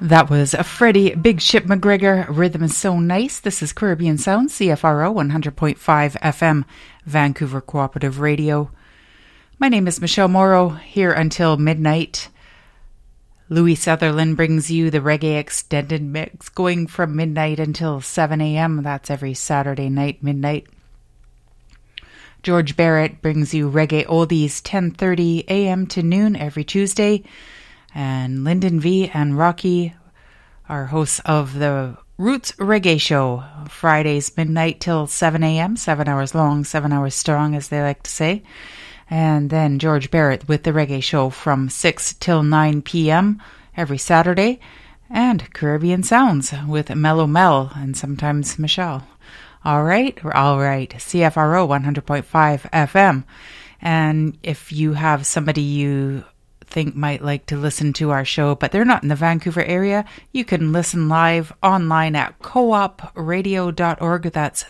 That was Freddie Big Ship McGregor. Rhythm is so nice. This is Caribbean Sound, CFRO 100.5 FM, Vancouver Cooperative Radio. My name is Michelle Morrow, here until midnight. Louis Sutherland brings you the reggae extended mix, going from midnight until 7 a.m. That's every Saturday night, midnight. George Barrett brings you reggae oldies, 10:30 a.m. to noon every Tuesday. And Lyndon V and Rocky are hosts of the Roots Reggae Show, Fridays midnight till 7 a.m., 7 hours long, 7 hours strong, as they like to say. And then George Barrett with the Reggae Show from 6 till 9 p.m. every Saturday. And Caribbean Sounds with Mellow Mel and sometimes Michelle. All right. CFRO 100.5 FM. And if you have somebody you think might like to listen to our show, but they're not in the Vancouver area, you can listen live online at coopradio.org. That's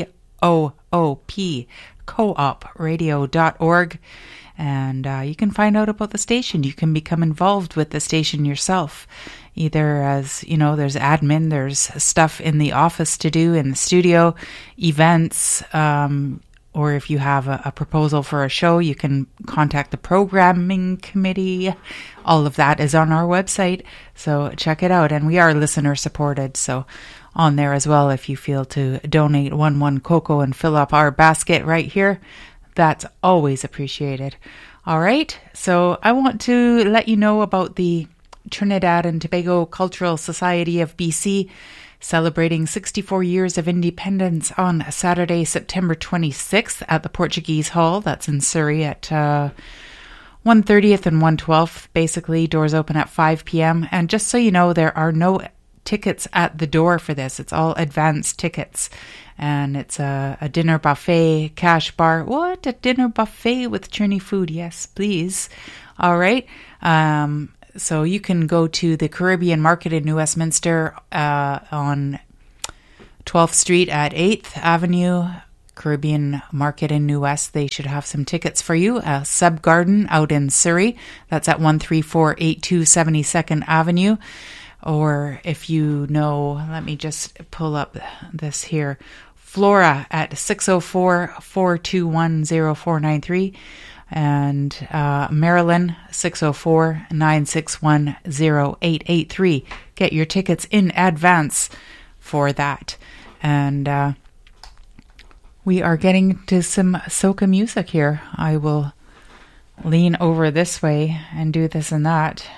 COOP, coopradio.org. And you can find out about the station. You can become involved with the station yourself, either as, there's admin, there's stuff in the office to do, in the studio, events, or if you have a proposal for a show, you can contact the programming committee. All of that is on our website, so check it out. And we are listener supported, so on there as well, if you feel to donate 1 cocoa and fill up our basket right here, that's always appreciated. All right, so I want to let you know about the Trinidad and Tobago Cultural Society of BC, celebrating 64 years of independence on Saturday, September 26th at the Portuguese Hall. That's in Surrey at 1:30th and 1:12th. Basically, doors open at 5 p.m. And just so you know, there are no tickets at the door for this. It's all advance tickets. And it's a dinner buffet, cash bar. What? A dinner buffet with Trini food? Yes, please. All right. So you can go to the Caribbean Market in New Westminster on 12th Street at 8th Avenue. Caribbean Market in New West. They should have some tickets for you. Sub Garden out in Surrey. That's at 13482 72nd Avenue. Or if you know, let me just pull up this here. Flora at 604-421-0493. And Maryland 604-961-0883. Get your tickets in advance for that. And we are getting to some soca music here. I will lean over this way and do this and that.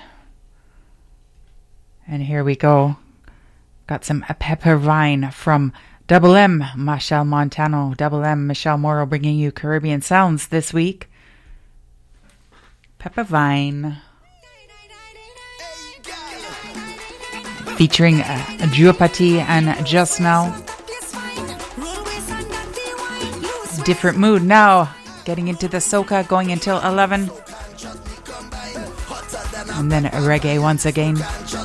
And here we go. Got some Pepper Vine from Double M, Michelle Montano. Double M, Michelle Morrow, bringing you Caribbean Sounds this week. Pepper Vine, featuring Juapati and Just Now. Different mood now, getting into the soca, going until 11, and then reggae once again.